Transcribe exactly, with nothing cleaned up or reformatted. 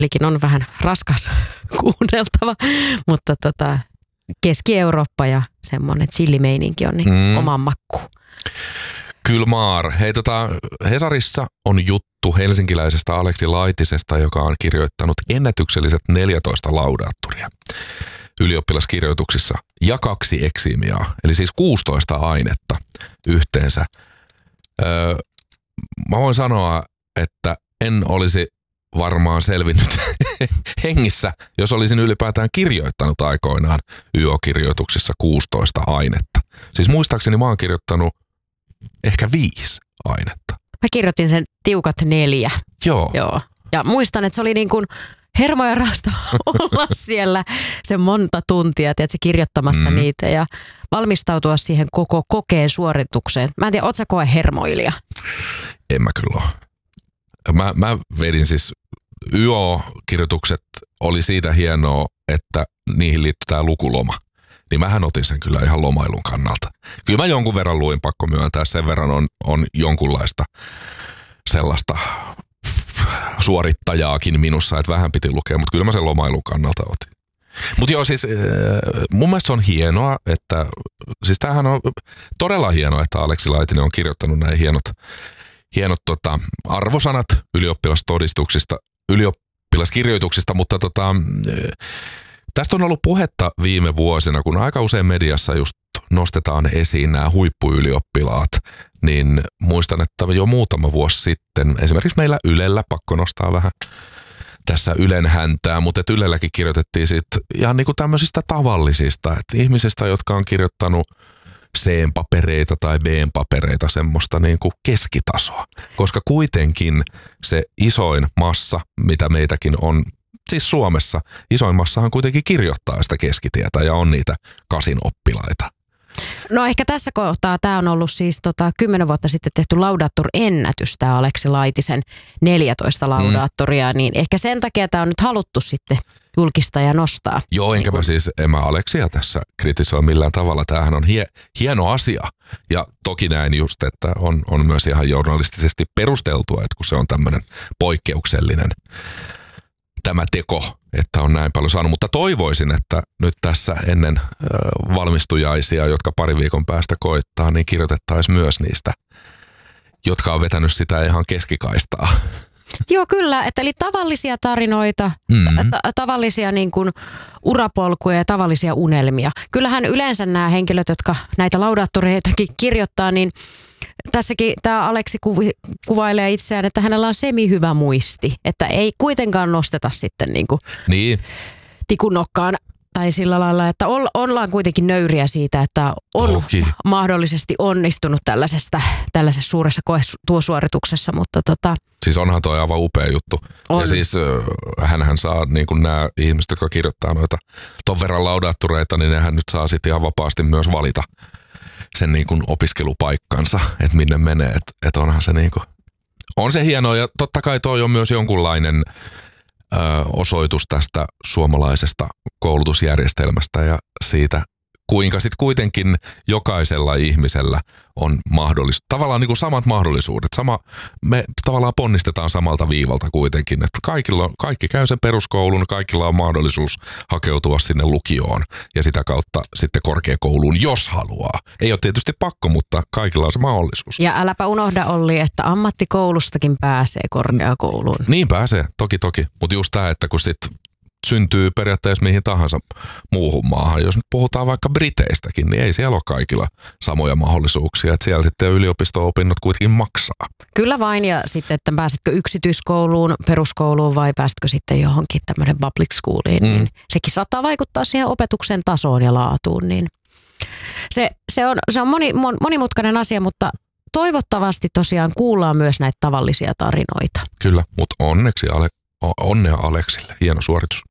Kielikin on vähän raskas kuunneltava, mutta tota, Keski-Eurooppa ja semmoinen chillimeininki on niin mm. oman makkuun. Kyllä maar. Hei, tota, Hesarissa on juttu helsinkiläisestä Aleksi Laitisesta, joka on kirjoittanut ennätykselliset neljätoista laudaattoria ylioppilaskirjoituksissa ja kaksi eksimiaa, eli siis kuusitoista ainetta yhteensä. Öö, mä voin sanoa, että en olisi varmaan selvinnyt hengissä, jos olisin ylipäätään kirjoittanut aikoinaan Y O-kirjoituksissa kuusitoista ainetta. Siis muistaakseni mä oon kirjoittanut ehkä viisi ainetta. Mä kirjoitin sen tiukat neljä. Joo. Joo. Ja muistan, että se oli niin kuin hermoja raasta olla siellä se monta tuntia, tiedätkö, kirjoittamassa mm. niitä ja valmistautua siihen koko kokeen suoritukseen. Mä en tiedä, oot sä koe hermoilija? En mä kyllä ole. Mä, mä vedin siis, Y O-kirjoitukset oli siitä hienoa, että niihin liittyy tää lukuloma. Niin mähän otin sen kyllä ihan lomailun kannalta. Kyllä mä jonkun verran luin, pakko myöntää, sen verran on, on jonkunlaista sellaista suorittajaakin minussa, että vähän piti lukea, mutta kyllä mä sen lomailun kannalta otin. Mutta joo, siis mun mielestä se on hienoa, että, siis tämähän on todella hienoa, että Aleksi Laitinen on kirjoittanut näin hienot, hienot tota, arvosanat ylioppilastodistuksista, ylioppilaskirjoituksista, mutta tota, tästä on ollut puhetta viime vuosina, kun aika usein mediassa just nostetaan esiin nämä huippuylioppilaat, niin muistan, että jo muutama vuosi sitten, esimerkiksi meillä Ylellä, pakko nostaa vähän tässä Ylen häntää, mutta Ylelläkin kirjoitettiin siitä ihan niin kuin tämmöisistä tavallisista, että ihmisistä, jotka on kirjoittanut C-papereita tai B-papereita, semmoista niin kuin keskitasoa, koska kuitenkin se isoin massa, mitä meitäkin on, siis Suomessa, isoin massahan kuitenkin kirjoittaa sitä keskitietä ja on niitä kasin oppilaita. No ehkä tässä kohtaa tämä on ollut siis tota, kymmenen vuotta sitten tehty laudaattorennätys, tämä Aleksi Laitisen neljätoista laudaattoria, mm. niin ehkä sen takia tämä on nyt haluttu sitten julkistaa ja nostaa. Joo, enkä niin kun... mä siis, en mä Aleksia tässä kritisoi millään tavalla. Tämähän on hie, hieno asia ja toki näin just, että on, on myös ihan journalistisesti perusteltua, että kun se on tämmöinen poikkeuksellinen tämä teko, että on näin paljon saanut, mutta toivoisin, että nyt tässä ennen ö, valmistujaisia, jotka pari viikon päästä koittaa, niin kirjoitettaisiin myös niistä, jotka on vetänyt sitä ihan keskikaistaa. Joo, kyllä. Että eli tavallisia tarinoita, mm-hmm. ta- tavallisia niin kuin urapolkuja ja tavallisia unelmia. Kyllähän yleensä nämä henkilöt, jotka näitä laudaattoreitakin kirjoittaa, niin tässäkin tämä Aleksi kuvi, kuvailee itseään, että hänellä on semi-hyvä muisti. Että ei kuitenkaan nosteta sitten niin kuin niin. tikun nokkaan tai sillä lailla, että ollaan kuitenkin nöyriä siitä, että on Toki. mahdollisesti onnistunut tällaisesta, tällaisessa suuressa koesuorituksessa, mutta tota... Siis onhan toi aivan upea juttu. On. Ja siis hänhän saa, niin kuin nämä ihmiset, jotka kirjoittaa noita ton verran laudaattoreita, niin nehän nyt saa sitten ihan vapaasti myös valita sen niin kuin opiskelupaikkansa, että minne menee, että et onhan se niin kuin... On se hienoa ja totta kai toi on myös jonkunlainen ö, osoitus tästä suomalaisesta koulutusjärjestelmästä ja siitä, kuinka sitten kuitenkin jokaisella ihmisellä on mahdollisuus, tavallaan niin kuin samat mahdollisuudet. Sama, me tavallaan ponnistetaan samalta viivalta kuitenkin, että kaikilla, kaikki käy sen peruskoulun, kaikilla on mahdollisuus hakeutua sinne lukioon ja sitä kautta sitten korkeakouluun, jos haluaa. Ei ole tietysti pakko, mutta kaikilla on se mahdollisuus. Ja äläpä unohda, Olli, että ammattikoulustakin pääsee korkeakouluun. Niin pääsee, toki toki, mutta just tämä, että kun sitten syntyy periaatteessa mihin tahansa muuhun maahan. Jos nyt puhutaan vaikka Briteistäkin, niin ei siellä ole kaikilla samoja mahdollisuuksia. Että siellä sitten yliopisto-opinnot kuitenkin maksaa. Kyllä vain, ja sitten, että pääsetkö yksityiskouluun, peruskouluun vai pääsetkö sitten johonkin tämmöinen public schooliin, mm. niin sekin saattaa vaikuttaa siihen opetuksen tasoon ja laatuun. Niin se, se on, se on moni, monimutkainen asia, mutta toivottavasti tosiaan kuullaan myös näitä tavallisia tarinoita. Kyllä, mutta onneksi Ale, onnea Aleksille. Hieno suoritus.